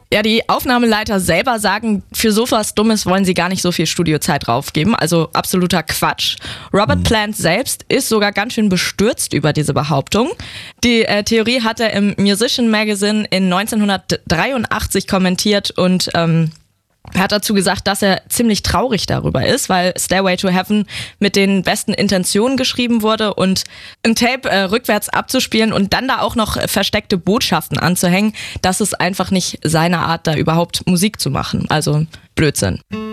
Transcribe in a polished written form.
Ja, die Aufnahmeleiter selber sagen, für so was Dummes wollen sie gar nicht so viel Studiozeit draufgeben. Also absoluter Quatsch. Robert Plant selbst ist sogar ganz schön bestürzt über diese Behauptung. Die Theorie hat er im Musician Magazine in 1983 kommentiert und er hat dazu gesagt, dass er ziemlich traurig darüber ist, weil Stairway to Heaven mit den besten Intentionen geschrieben wurde und ein Tape rückwärts abzuspielen und dann da auch noch versteckte Botschaften anzuhängen, das ist einfach nicht seine Art, da überhaupt Musik zu machen. Also Blödsinn.